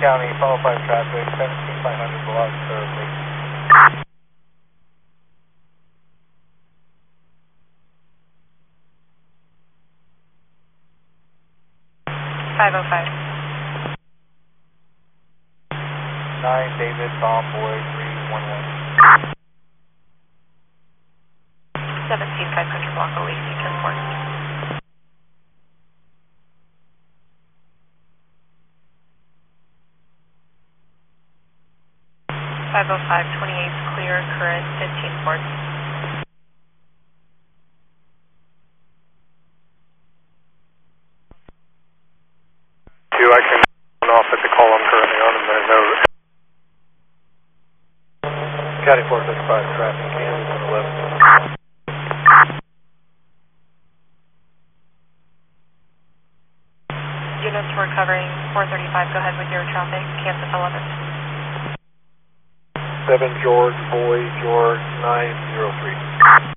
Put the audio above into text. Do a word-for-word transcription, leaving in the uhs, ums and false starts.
County, follow five traffic, seventeen five hundred block of Lake. five oh five. nine David, Tom, boy, three one one. seventeen five hundred block of Lake, ten four. five oh five, twenty-eight, clear, current, fifteen port. Two, I can turn off at the call I'm currently on, and there's no... County four fifty-five, traffic, Kansas, one eleven. Units, we're covering four thirty-five, go ahead with your traffic, Kansas eleven. seven George, boy, George, nine zero three.